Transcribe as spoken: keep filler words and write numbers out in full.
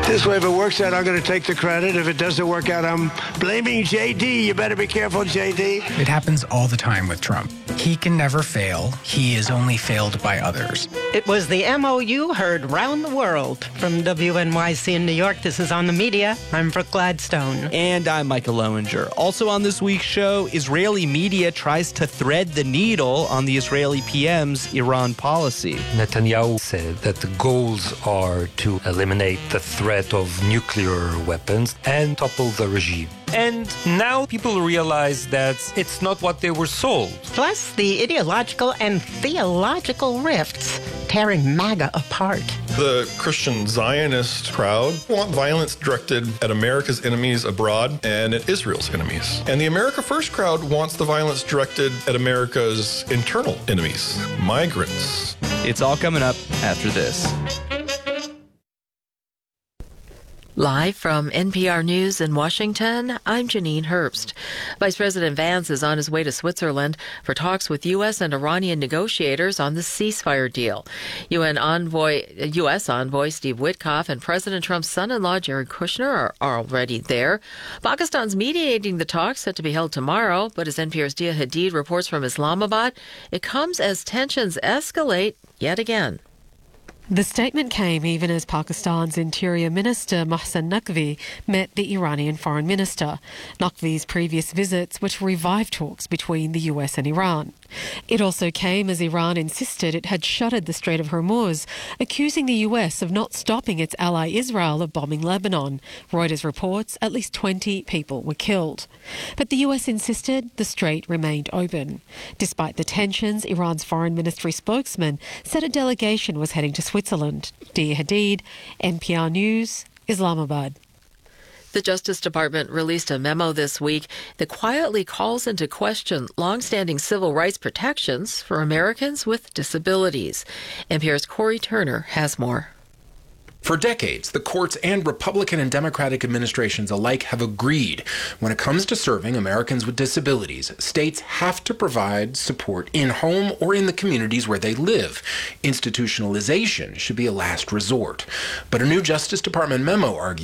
This way, if it works out, I'm going to take the credit. If it doesn't work out, I'm blaming J D. You better be careful, J D. It happens all the time with Trump. He can never fail. He is only failed by others. It was the M O U heard round the world. From W N Y C in New York, this is On the Media. I'm Brooke Gladstone. And I'm Michael Lowinger. Also on this week's show, Israeli media tries to thread the needle on the Israeli P M's Iran policy. Netanyahu said that the goals are to eliminate the threat of nuclear weapons and topple the regime. And now people realize that it's not what they were sold. Plus, the ideological and theological rifts tearing MAGA apart. The Christian Zionist crowd want violence directed at America's enemies abroad and at Israel's enemies. And the America First crowd wants the violence directed at America's internal enemies, migrants. It's all coming up after this. Live from N P R News in Washington, I'm Janine Herbst. Vice President Vance is on his way to Switzerland for talks with U S and Iranian negotiators on the ceasefire deal. U N envoy, U S envoy Steve Witkoff and President Trump's son-in-law Jared Kushner are, are already there. Pakistan's mediating the talks set to be held tomorrow, but as N P R's Dia Hadid reports from Islamabad, it comes as tensions escalate yet again. The statement came even as Pakistan's Interior Minister Mohsen Naqvi met the Iranian Foreign Minister. Naqvi's previous visits were to revive talks between the U S and Iran. It also came as Iran insisted it had shuttered the Strait of Hormuz, accusing the U S of not stopping its ally Israel of bombing Lebanon. Reuters reports at least twenty people were killed. But the U S insisted the strait remained open. Despite the tensions, Iran's foreign ministry spokesman said a delegation was heading to Switzerland. Dia Hadid, N P R News, Islamabad. The Justice Department released a memo this week that quietly calls into question longstanding civil rights protections for Americans with disabilities. N P R's Corey Turner has more. For decades, the courts and Republican and Democratic administrations alike have agreed when it comes to serving Americans with disabilities, states have to provide support in home or in the communities where they live. Institutionalization should be a last resort. But a new Justice Department memo argues